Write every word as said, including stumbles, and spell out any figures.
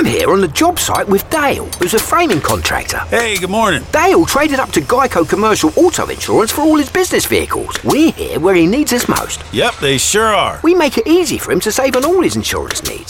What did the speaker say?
here on the job site with Dale, who's a framing contractor. Hey, good morning. Dale traded up to Geico Commercial Auto Insurance for all his business vehicles. We're here where he needs us most. Yep, they sure are. We make it easy for him to save on all his insurance needs.